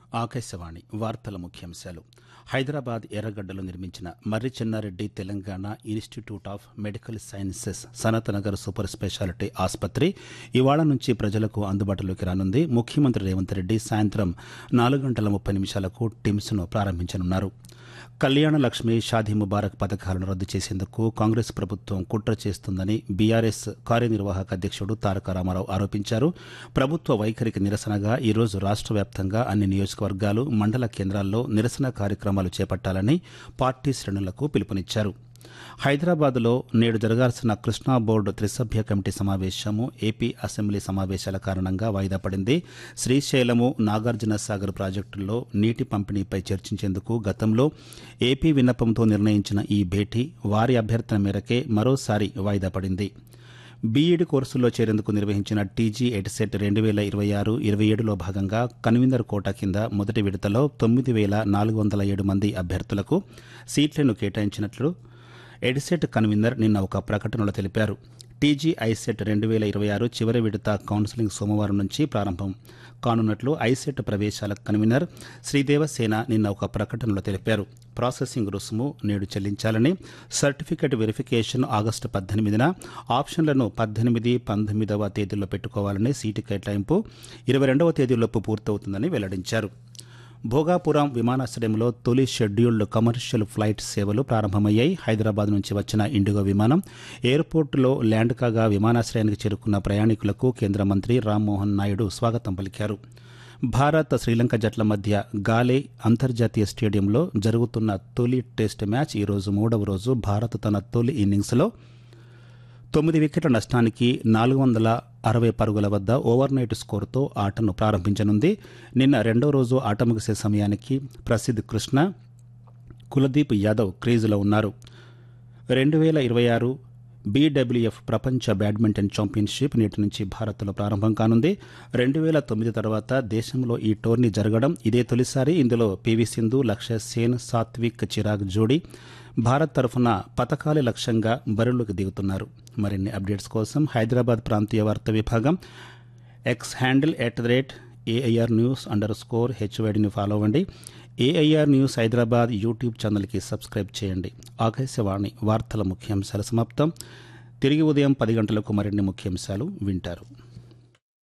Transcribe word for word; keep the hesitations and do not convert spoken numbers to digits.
ఆకాశవాణి వార్తల ముఖ్యాంశాలు. హైదరాబాద్ ఎర్రగడ్డలో నిర్మించిన మర్రి Chennareddy Telangana institute of medical sciences Sanathnagar super speciality ఆసుపత్రి ఇవాళ నుంచి ప్రజలకు అందుబాటులోకి రానుంది. ముఖ్యమంత్రి రేవంత్ రెడ్డి సాయంత్రం నాలుగు గంటల ముప్పై నిమిషాలకు టిమ్స్ను ప్రారంభించనున్నారు. కళ్యాణ లక్ష్మి, షాదీ ముబారక్ పథకాలను రద్దు చేసేందుకు కాంగ్రెస్ ప్రభుత్వం కుట్ర చేస్తుందని బీఆర్ఎస్ కార్యనిర్వాహక అధ్యక్షుడు తారక రామారావు ఆరోపించారు. ప్రభుత్వ వైఖరికి నిరసనగా ఈరోజు రాష్ట్ర వ్యాప్తంగా అన్ని నియోజకవర్గాలు, మండల కేంద్రాల్లో నిరసన కార్యక్రమాలు చేపట్టాలని పార్టీ శ్రేణులకు పిలుపునిచ్చారు. హైదరాబాద్లో నేడు జరగాల్సిన కృష్ణా బోర్డు త్రిసభ్య కమిటీ సమావేశము ఏపీ అసెంబ్లీ సమావేశాల కారణంగా వాయిదా పడింది. శ్రీశైలము, నాగార్జున సాగర్ ప్రాజెక్టుల్లో నీటి పంపిణీపై చర్చించేందుకు గతంలో ఏపీ విన్నపంతో నిర్ణయించిన ఈ భేటీ వారి అభ్యర్థన మేరకే మరోసారి వాయిదా పడింది. బీఈడీ కోర్సుల్లో చేరేందుకు నిర్వహించిన టీజీ ఎడ్సెట్ రెండు వేల ఇరవై ఆరు ఇరవై ఏడులో భాగంగా కన్వీనర్ కోటా కింద మొదటి విడతలో తొమ్మిది వేల నాలుగు వందల ఏడు మంది అభ్యర్థులకు సీట్లను కేటాయించినట్లు ఎడ్సెట్ కన్వీనర్ నిన్న ఒక ప్రకటనలో తెలిపారు. టీజీ ఐసెట్ రెండు వేల ఇరవై ఆరు చివరి విడత కౌన్సిలింగ్ సోమవారం నుంచి ప్రారంభం కానున్నట్లు ఐసెట్ ప్రవేశాల కన్వీనర్ శ్రీదేవసేన నిన్న ఒక ప్రకటనలో తెలిపారు. ప్రాసెసింగ్ రుసుము నేడు చెల్లించాలని, సర్టిఫికెట్ వెరిఫికేషన్ ఆగస్టు పద్దెనిమిదిన, ఆప్షన్లను పద్దెనిమిది పంతొమ్మిదవ తేదీల్లో పెట్టుకోవాలని, సీటు కేటాయింపు ఇరవై రెండవ తేదీలోపు పూర్తవుతుందని వెల్లడించారు. భోగాపురం విమానాశ్రయంలో తొలి షెడ్యూల్డ్ కమర్షియల్ ఫ్లైట్ సేవలు ప్రారంభమయ్యాయి. హైదరాబాద్ నుంచి వచ్చిన ఇండిగో విమానం ఎయిర్పోర్టులో ల్యాండ్ కాగా విమానాశ్రయానికి చేరుకున్న ప్రయాణికులకు కేంద్ర మంత్రి రామ్మోహన్ నాయుడు స్వాగతం పలికారు. భారత్, శ్రీలంక జట్ల మధ్య గాలే అంతర్జాతీయ స్టేడియంలో జరుగుతున్న తొలి టెస్ట్ మ్యాచ్ ఈరోజు మూడవ రోజు. భారత్ తన తొలి ఇన్నింగ్స్లో తొమ్మిది వికెట్ల నష్టానికి నాలుగు వందల అరవై పరుగుల వద్ద ఓవర్ నైట్ స్కోరుతో ఆటను ప్రారంభించనుంది. నిన్న రెండో రోజు ఆట ముగిసే సమయానికి ప్రసిద్ధ్ కృష్ణ, కులదీప్ యాదవ్ క్రీజులో ఉన్నారు. రెండు వేల ఇరవై ఆరు బీడబ్ల్యూఎఫ్ ప్రపంచ బ్యాడ్మింటన్ ఛాంపియన్షిప్ నేటి నుంచి భారత్లో ప్రారంభం కానుంది. రెండు వేల తొమ్మిది తర్వాత దేశంలో ఈ టోర్నీ జరగడం ఇదే తొలిసారి. ఇందులో పీవీ సింధు, లక్ష్య సేన్, సాత్విక్ చిరాగ్ జోడీ భారత్ తరఫున పతకాలే లక్ష్యంగా బరిలోకి దిగుతున్నారు. మరిన్ని అప్డేట్స్ కోసం హైదరాబాద్ ప్రాంతీయ వార్తా విభాగం X handle at the rate AIR news under score హెచ్వైడిని follow అవ్వండి. ఏఐఆర్ న్యూస్ హైదరాబాద్ యూట్యూబ్ ఛానల్కి సబ్స్క్రైబ్ చేయండి. ఆకాశవాణి వార్తల ముఖ్యాంశాల సమాప్తం. తిరిగి ఉదయం పది గంటలకు మరిన్ని ముఖ్యాంశాలు వింటారు.